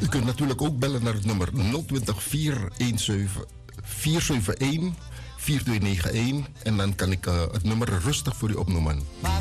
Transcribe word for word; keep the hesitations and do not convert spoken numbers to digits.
U kunt natuurlijk ook bellen naar het nummer nul twintig, vier een zeven, vier zeven een, vier twee negen een en dan kan ik uh, het nummer rustig voor u opnoemen.